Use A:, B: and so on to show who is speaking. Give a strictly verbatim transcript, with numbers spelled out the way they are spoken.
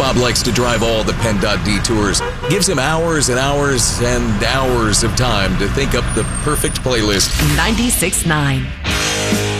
A: Bob likes to drive all the PennDOT detours. Gives him hours and hours and hours of time to think up the perfect playlist.
B: ninety-six point nine